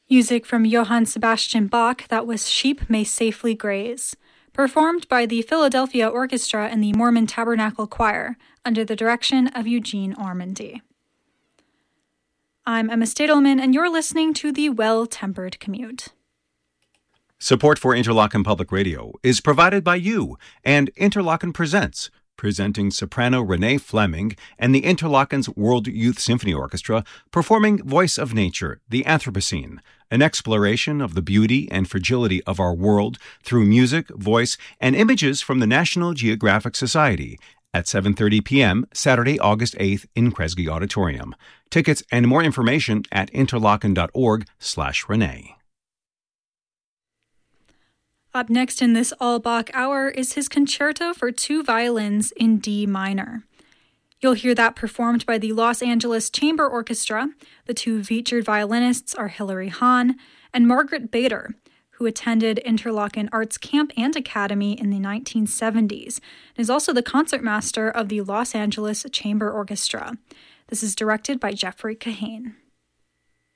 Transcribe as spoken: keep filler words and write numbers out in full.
Music from Johann Sebastian Bach, that was Sheep May Safely Graze, performed by the Philadelphia Orchestra and the Mormon Tabernacle Choir, under the direction of Eugene Ormandy. I'm Emma Stadelman, and you're listening to The Well-Tempered Commute. Support for Interlochen Public Radio is provided by you and Interlochen Presents, presenting soprano Renee Fleming and the Interlochen's World Youth Symphony Orchestra performing Voice of Nature, the Anthropocene, an exploration of the beauty and fragility of our world through music, voice, and images from the National Geographic Society at seven thirty p.m. Saturday, August eighth in Kresge Auditorium. Tickets and more information at interlochen.org slash Renee. Up next in this all-Bach hour is his concerto for two violins in D minor. You'll hear that performed by the Los Angeles Chamber Orchestra. The two featured violinists are Hilary Hahn and Margaret Bader, who attended Interlochen Arts Camp and Academy in the nineteen seventies, and is also the concertmaster of the Los Angeles Chamber Orchestra. This is directed by Jeffrey Kahane.